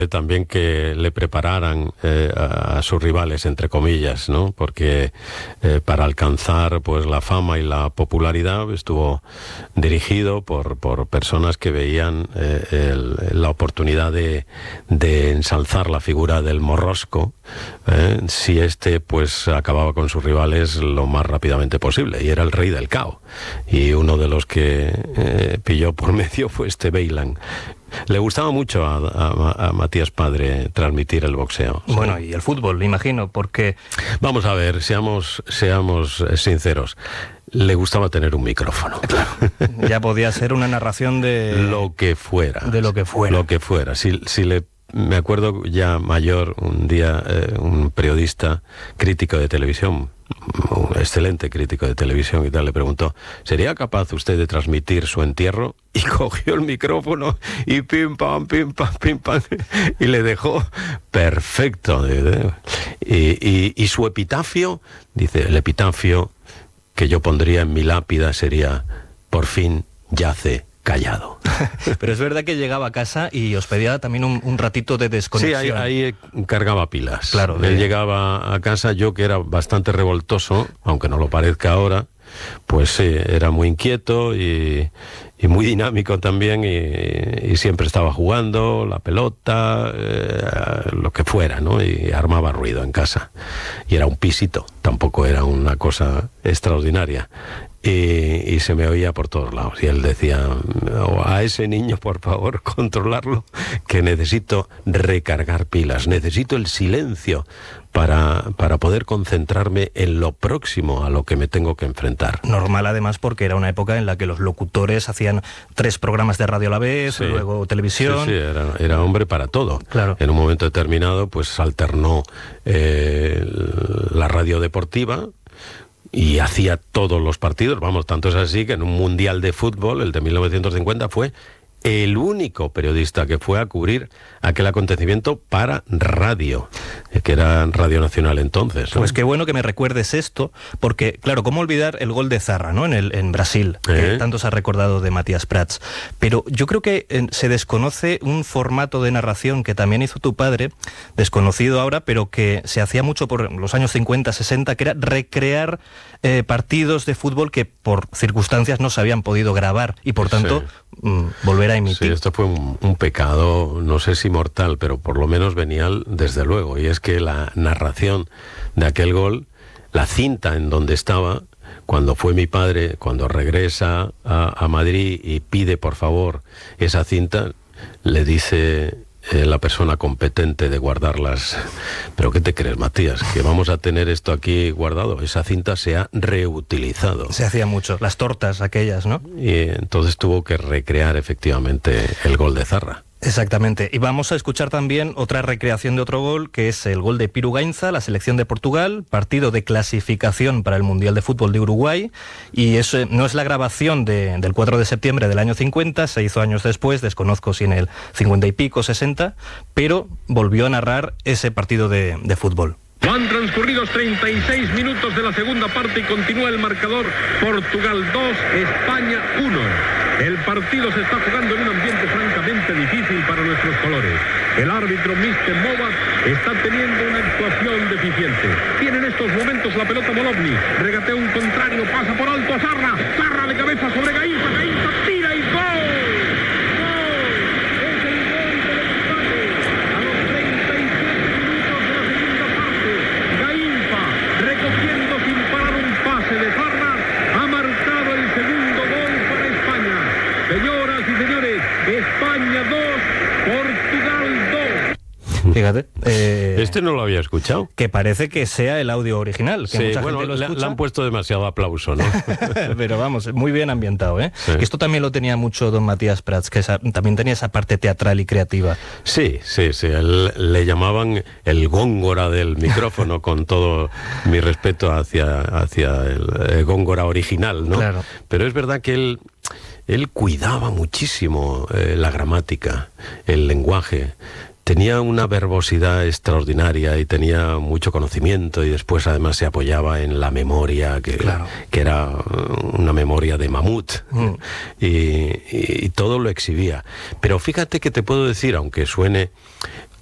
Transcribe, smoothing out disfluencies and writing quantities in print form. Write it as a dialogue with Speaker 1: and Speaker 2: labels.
Speaker 1: también que le prepararan a sus rivales, entre comillas, ¿no? Porque para alcanzar pues la fama y la popularidad estuvo dirigido por personas que veían la oportunidad de ensalzar la figura del morrosco, si pues acababa con sus rivales lo más rápidamente posible, y era el rey del cao, y uno de los que pilló por medio fue Weiland. Le gustaba mucho a Matías Padre transmitir el boxeo.
Speaker 2: Bueno, y el fútbol, imagino, porque...
Speaker 1: Vamos a ver, seamos sinceros. Le gustaba tener un micrófono.
Speaker 2: Claro. Ya podía ser una narración de...
Speaker 1: Lo que fuera.
Speaker 2: De lo que fuera.
Speaker 1: Lo que fuera. Me acuerdo ya mayor, un día, un periodista crítico de televisión, un excelente crítico de televisión y tal, le preguntó: ¿sería capaz usted de transmitir su entierro? Y cogió el micrófono y pim pam, y le dejó perfecto. Y su epitafio, dice, el epitafio que yo pondría en mi lápida sería: por fin yace callado.
Speaker 2: Pero es verdad que llegaba a casa y os pedía también un ratito de desconexión.
Speaker 1: Sí, ahí cargaba pilas.
Speaker 2: Claro.
Speaker 1: Él llegaba a casa, yo que era bastante revoltoso, aunque no lo parezca ahora, pues sí, era muy inquieto y muy dinámico también, y siempre estaba jugando, la pelota, lo que fuera, ¿no? Y armaba ruido en casa. Y era un pisito, tampoco era una cosa extraordinaria. Y se me oía por todos lados, y él decía: a ese niño, por favor, controlarlo, que necesito recargar pilas, necesito el silencio para poder concentrarme en lo próximo a lo que me tengo que enfrentar.
Speaker 2: Normal, además, porque era una época en la que los locutores hacían 3 programas de radio a la vez, sí, luego televisión.
Speaker 1: Sí, era hombre para todo.
Speaker 2: Claro.
Speaker 1: En un momento determinado, pues alternó la radio deportiva y hacía todos los partidos. Vamos, tanto es así que en un mundial de fútbol, el de 1950, fue el único periodista que fue a cubrir aquel acontecimiento para radio, que era Radio Nacional entonces, ¿no?
Speaker 2: Pues qué bueno que me recuerdes esto, porque, claro, ¿cómo olvidar el gol de Zarra, ¿no? En Brasil, que tanto se ha recordado de Matías Prats? Pero yo creo que se desconoce un formato de narración que también hizo tu padre, desconocido ahora, pero que se hacía mucho por los años 50, 60, que era recrear partidos de fútbol que por circunstancias no se habían podido grabar, y por tanto volver a emitir.
Speaker 1: Sí, esto fue un pecado, no sé si mortal, pero por lo menos venial, desde luego, y es que la narración de aquel gol, la cinta en donde estaba, cuando fue mi padre, cuando regresa a Madrid y pide por favor esa cinta, le dice la persona competente de guardarlas: ¿pero qué te crees, Matías? ¿Que vamos a tener esto aquí guardado? Esa cinta se ha reutilizado.
Speaker 2: Se hacía mucho, las tortas aquellas, ¿no?
Speaker 1: Y entonces tuvo que recrear efectivamente el gol de Zarra.
Speaker 2: Exactamente, y vamos a escuchar también otra recreación de otro gol, que es el gol de Piru Gainza, la selección de Portugal, partido de clasificación para el Mundial de Fútbol de Uruguay, y eso no es la grabación del 4 de septiembre del año 50, se hizo años después, desconozco si en el 50 y pico, 60, pero volvió a narrar ese partido de fútbol.
Speaker 3: Han transcurrido 36 minutos de la segunda parte y continúa el marcador: Portugal 2, España 1. El partido se está jugando en un ambiente francamente difícil para nuestros colores. El árbitro Mr. Movat está teniendo una actuación deficiente. Tiene en estos momentos la pelota Molovny, regatea un contrario, pasa por alto a Zarra, Zarra de cabeza sobre Gainza, Gainza tira y gol. De Zarra ha marcado el segundo gol para España. Señoras y señores, España 2, Portugal 2.
Speaker 2: Fíjate.
Speaker 1: Este no lo había escuchado.
Speaker 2: Que parece que sea el audio original. Que
Speaker 1: sí,
Speaker 2: mucha
Speaker 1: bueno,
Speaker 2: gente lo escucha.
Speaker 1: Le han puesto demasiado aplauso, ¿no?
Speaker 2: Pero vamos, muy bien ambientado, ¿eh?
Speaker 1: Sí.
Speaker 2: Esto también lo tenía mucho don Matías Prats, que también tenía esa parte teatral y creativa.
Speaker 1: Sí. Le llamaban el góngora del micrófono, con todo mi respeto hacia el góngora original, ¿no?
Speaker 2: Claro.
Speaker 1: Pero es verdad que él cuidaba muchísimo la gramática, el lenguaje. tenía una verbosidad extraordinaria y tenía mucho conocimiento, y después además se apoyaba en la memoria, que era una memoria de mamut, y todo lo exhibía. Pero fíjate que te puedo decir, aunque suene